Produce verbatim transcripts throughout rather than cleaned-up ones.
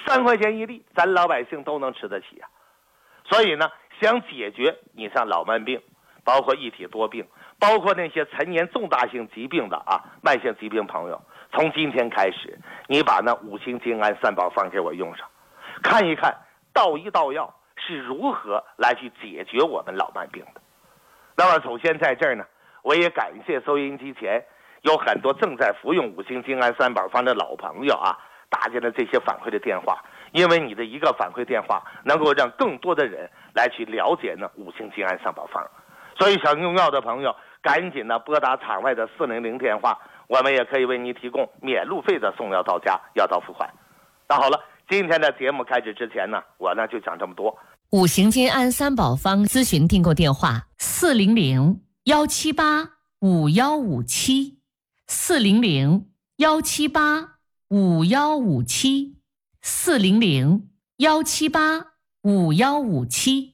三块钱一粒，咱老百姓都能吃得起啊。所以呢，想解决你像老慢病，包括一体多病，包括那些陈年重大性疾病的啊慢性疾病朋友，从今天开始，你把那五行精氨三宝方给我用上，看一看道医道药是如何来去解决我们老慢病的。那么首先在这儿呢，我也感谢收音机前有很多正在服用五行精氨三宝方的老朋友啊，打进了这些反馈的电话，因为你的一个反馈电话能够让更多的人来去了解呢五行精氨三宝方。所以想用药的朋友赶紧呢拨打场外的四零零电话，我们也可以为您提供免路费的送药到家，药到付款。那好了，今天的节目开始之前呢，我呢就讲这么多。 五行精氨三宝方咨询订购电话：四零零幺七八五幺五七，四零零幺七八五幺五七，四零零幺七八五幺五七。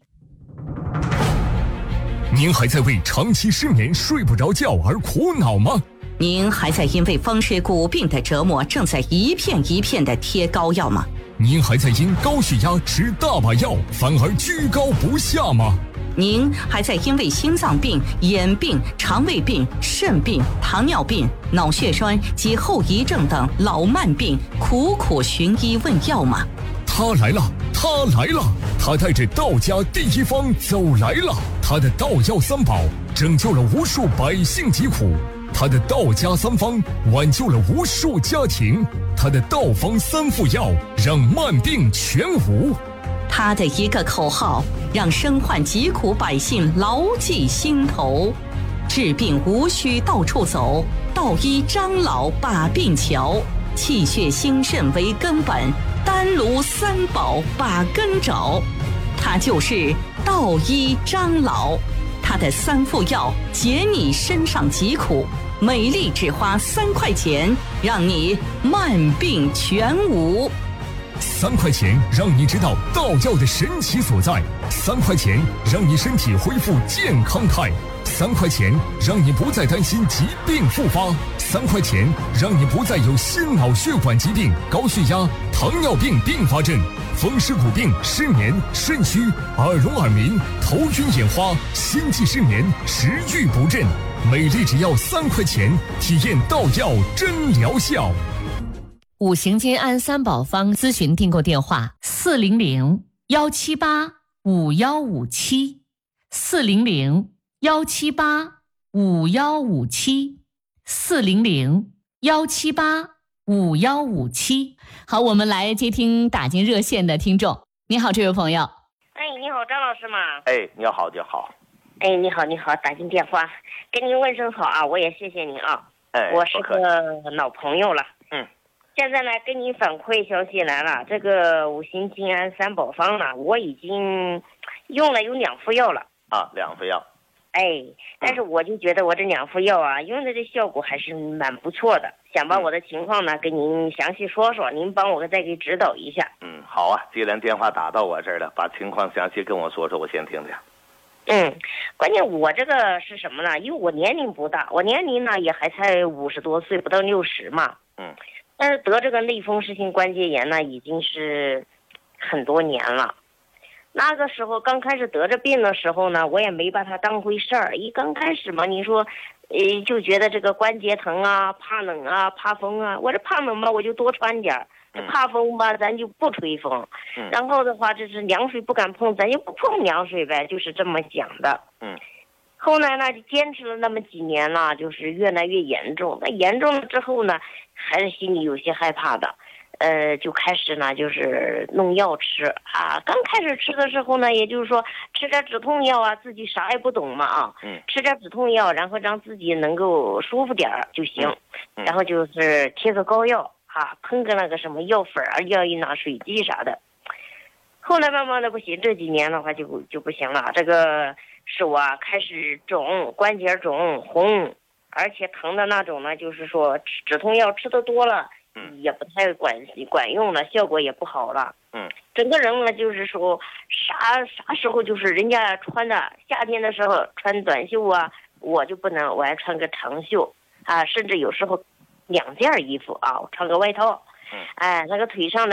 您还在为长期失眠睡不着觉而苦恼吗？ 您还在因为风湿骨病的折磨正在一片一片的贴膏药吗？ 您还在因高血压吃大把药反而居高不下吗？ 您还在因为心脏病、眼病、肠胃病、肾病、糖尿病、脑血栓及后遗症等老慢病苦苦寻医问药吗？ 他来了，他来了，他带着道家第一方走来了。他的道药三宝拯救了无数百姓疾苦，他的道家三方挽救了无数家庭，他的道方三副药让慢病全无。 他的一个口号让身患疾苦百姓牢记心头：治病无需到处走，道医张老把病瞧，气血心肾为根本，丹炉三宝把根找。他就是道医张老，他的三副药解你身上疾苦，每粒只花三块钱，让你慢病全无。 三块钱让你知道道教的神奇所在，三块钱让你身体恢复健康态，三块钱让你不再担心疾病复发，三块钱让你不再有心脑血管疾病、高血压、糖尿病并发症、风湿骨病、失眠、肾虚、耳聋耳鸣、头晕眼花、心悸失眠、食欲不振，每粒只要三块钱，体验道药真疗效。 五行精氨三宝方咨询订购电话：四零零幺七八五幺五七，四零零幺七八五幺五七，四零零幺七八五幺五七。好，我们来接听打进热线的听众。你好，这位朋友。 哎，你好，张老师吗？ 哎，你好，你好。 哎，你好，你好，打进电话，跟您问声好啊，我也谢谢您啊。 哎， 我是个老朋友了。 嗯。 现在呢，跟您反馈消息来了，这个五行精氨三宝方呢，我已经用了有两副药了。 啊，两副药。 哎，但是我就觉得我这两副药啊，用的这效果还是蛮不错的，想把我的情况呢跟您详细说说，您帮我再给指导一下。 嗯，好啊，既然电话打到我这儿了，把情况详细跟我说说，我先听听。 嗯，关键我这个是什么呢？因为我年龄不大，我年龄呢也还才五十多岁，不到六十嘛。 嗯。 但是得这个类风湿性关节炎呢，已经是很多年了。那个时候刚开始得这病的时候呢，我也没把它当回事儿。一刚开始嘛，你说，呃，就觉得这个关节疼啊，怕冷啊，怕风啊。我这怕冷嘛，我就多穿点儿；怕风吧，咱就不吹风。 嗯。 然后的话，这是凉水不敢碰，咱就不碰凉水呗，就是这么讲的。 嗯。 后来呢，就坚持了那么几年了，就是越来越严重。那严重了之后呢，还是心里有些害怕的，呃，就开始呢，就是弄药吃啊。刚开始吃的时候呢，也就是说吃点止痛药啊，自己啥也不懂嘛啊， 嗯， 吃点止痛药，然后让自己能够舒服点就行。 嗯， 然后就是贴个膏药啊，喷个那个什么药粉啊，药一拿水剂啥的。后来慢慢的不行，这几年的话就就不行了，这个。手啊开始肿，关节肿红，而且疼的那种呢，就是说止止痛药吃的多了， 嗯， 也不太管管用了，效果也不好了。 嗯， 整个人呢就是说啥啥时候就是人家穿的夏天的时候穿短袖啊，我就不能，我还穿个长袖啊，甚至有时候两件衣服啊，我穿个外套。 嗯， 哎，那个腿上呢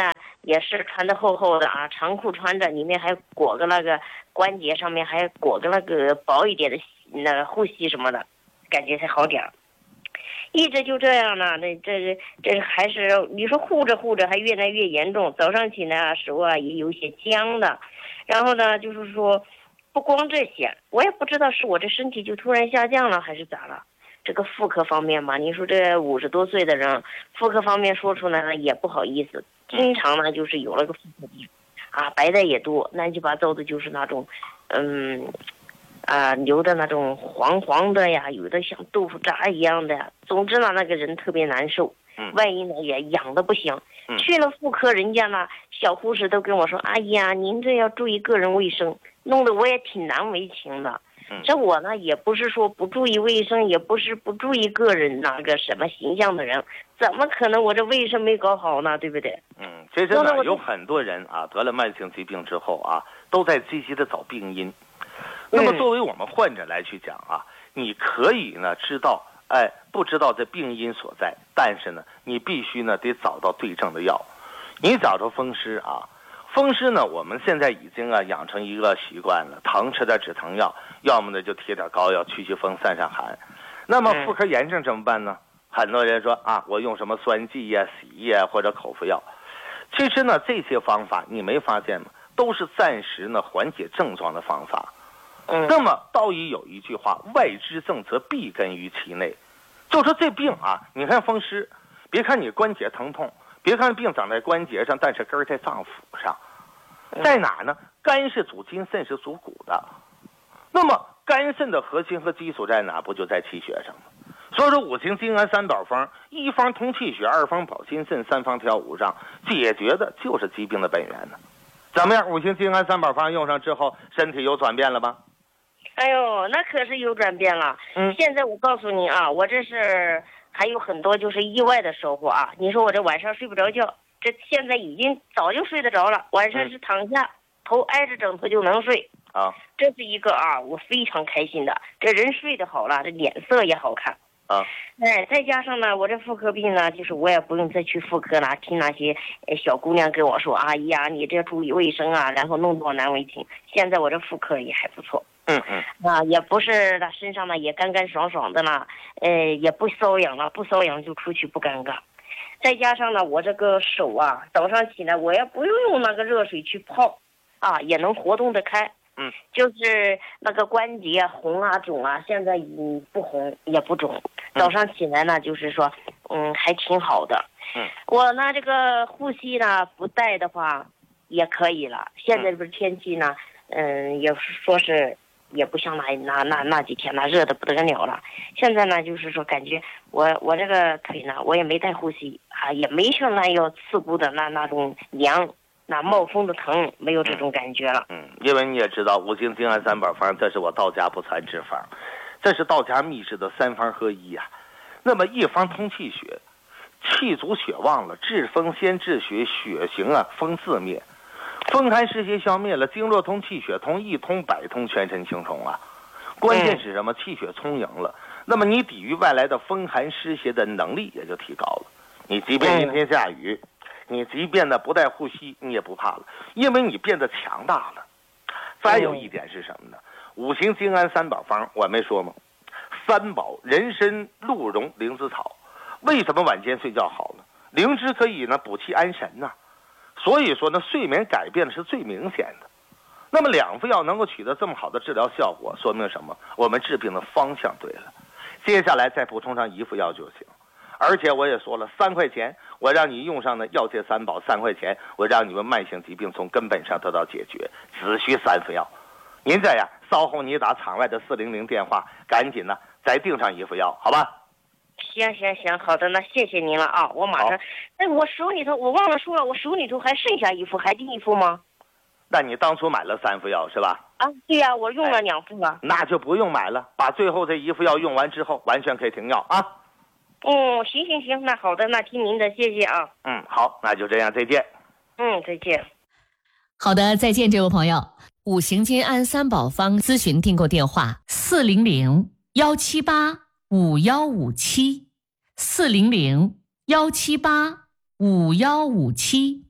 也是穿的厚厚的啊，长裤穿着，里面还裹个那个关节上面还裹个那个薄一点的那个护膝什么的，感觉才好点儿。一直就这样呢，那这这还是你说护着护着还越来越严重。早上起来啊，手啊也有些僵的，然后呢，就是说不光这些，我也不知道是我这身体就突然下降了还是咋了。这个妇科方面吧，你说这五十多岁的人，妇科方面说出来呢也不好意思，经常呢就是有了个妇科病，啊，白带也多，乱七八糟的，就是那种，嗯。啊，流的那种黄黄的呀，有的像豆腐渣一样的，总之呢，那个人特别难受。 嗯， 万一呢也痒的不行。 嗯， 去了妇科，人家呢小护士都跟我说：“阿姨啊，您这要注意个人卫生。”弄得我也挺难为情的。 嗯， 这我呢也不是说不注意卫生，也不是不注意个人那个什么形象的人，怎么可能我这卫生没搞好呢？对不对？ 嗯，其实呢，有很多人啊得了慢性疾病之后啊，都在积极的找病因。那么作为我们患者来去讲啊，你可以呢知道，哎，不知道这病因所在，但是呢，你必须呢得找到对症的药。你找着风湿啊，风湿呢，我们现在已经啊养成一个习惯了，疼吃点止疼药，要么呢就贴点膏药，驱驱风散散寒。那么妇科炎症怎么办呢？很多人说啊，我用什么酸剂呀、洗液或者口服药。其实呢，这些方法你没发现吗？都是暂时呢缓解症状的方法。 嗯， 那么道义有一句话，外之症则必根于其内，就说这病啊，你看风湿，别看你关节疼痛，别看病长在关节上，但是根儿在脏腑上，在哪呢？肝是主筋，肾是主骨的。那么肝肾的核心和基础在哪？不就在气血上吗？所以说五行金安三宝方，一方通气血，二方保心肾，三方调五脏，解决的就是疾病的本源呢。怎么样？五行金安三宝方用上之后，身体有转变了吧？ 哎呦，那可是有转变了。 嗯， 现在我告诉你啊，我这是还有很多就是意外的收获啊。你说我这晚上睡不着觉，这现在已经早就睡得着了。晚上是躺下，嗯、头挨着枕头就能睡啊。 这是一个啊，我非常开心的。这人睡得好了，这脸色也好看啊。 哎，再加上呢，我这妇科病呢，就是我也不用再去妇科了，听那些小姑娘跟我说：“阿姨啊，你这注意卫生啊。”然后弄得我难为情。现在我这妇科也还不错。 嗯嗯， 啊，也不是他身上呢也干干爽爽的了，呃，也不瘙痒了，不瘙痒就出去不尴尬。再加上呢，我这个手啊，早上起来我也不用用那个热水去泡，啊，也能活动得开。 嗯， 就是那个关节啊红啊肿啊，现在嗯不红也不肿。早上起来呢，就是说，嗯，还挺好的。 嗯， 我呢这个呼吸呢不带的话也可以了。现在不是天气呢，嗯，也说是。也不像那那那那几天那热的不得了了。现在呢，就是说感觉我我这个腿呢，我也没带呼吸啊，也没像那要刺骨的那那种凉，那冒风的疼，没有这种感觉了。 嗯，因为你也知道五行金安三宝方，这是我道家不传之方，这是道家秘制的三方合一啊。那么一方通气血，气足血旺了，治风先治血，血行啊，风自灭。风寒湿邪消灭了，经络通，气血通，一通百通，全身轻松啊！关键是什么？气血充盈了，那么你抵御外来的风寒湿邪的能力也就提高了。你即便阴天下雨，你即便呢不带护膝，你也不怕了，因为你变得强大了。再有一点是什么呢？五行金安三宝方，我没说吗？三宝：人参、鹿茸、灵芝草。为什么晚间睡觉好呢？灵芝可以呢补气安神呐、啊。所以说呢，睡眠改变是最明显的。那么两副药能够取得这么好的治疗效果，说明什么？我们治病的方向对了。接下来再补充上一副药就行。而且我也说了，三块钱我让你用上的药界三宝，三块钱我让你们慢性疾病从根本上得到解决，只需三副药。您这样，稍后你打场外的四零零电话，赶紧呢再订上一副药，好吧？ 行行行，好的，那谢谢您了啊！我马上，哎，我手里头我忘了说了，我手里头还剩下一副，还订一副吗？ 那你当初买了三副药是吧？ 啊，对呀、啊，我用了两副了、哎。 那就不用买了，把最后这一副药用完之后，完全可以停药啊。 哦，行行行，那好的，那听您的，谢谢啊。 嗯，好，那就这样，再见。 嗯，再见。 好的，再见，这位朋友。五行金安三宝方咨询订购电话：四零零幺七八五幺五七，四零零幺七八五幺五七。